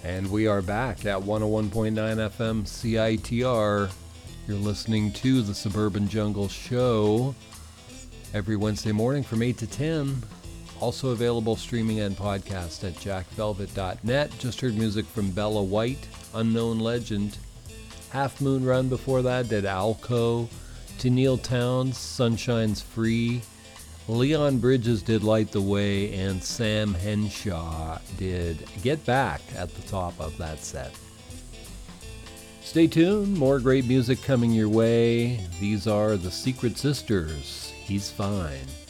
And we are back at 101.9 FM CITR. You're listening to the Suburban Jungle Show every Wednesday morning from 8 to 10. Also available streaming and podcast at jackvelvet.net. Just heard music from Bella White, Unknown Legend. Half Moon Run before that did Alco. Tennille Townes, Sunshine's Free. Leon Bridges did Light the Way, and Sam Henshaw did Get Back at the top of that set. Stay tuned, more great music coming your way. These are the Secret Sisters, He's Fine.